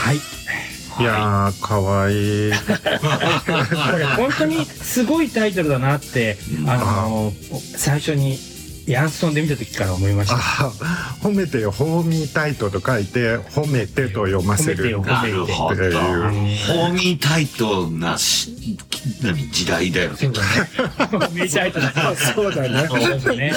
はい。 いやー、かわいい。 これ本当にすごいタイトルだなって、最初にヤンストンで見た時から思いました。 褒めてよ、ホーミータイトと書いて褒めてと読ませる。 なるほど。ホーミータイトな時代だよね。 そうだね。ホーミータイトだね。 そうだね。